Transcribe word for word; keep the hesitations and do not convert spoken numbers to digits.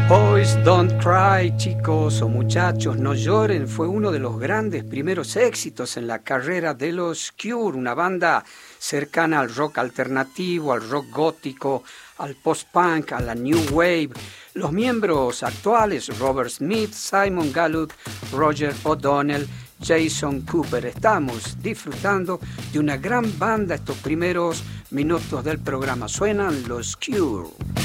Boys Don't Cry, chicos o muchachos, no lloren, fue uno de los grandes primeros éxitos en la carrera de los Cure, una banda cercana al rock alternativo, al rock gótico, al post-punk, a la new wave. Los miembros actuales, Robert Smith, Simon Gallup, Roger O'Donnell, Jason Cooper. Estamos disfrutando de una gran banda estos primeros minutos del programa. Suenan los Cure.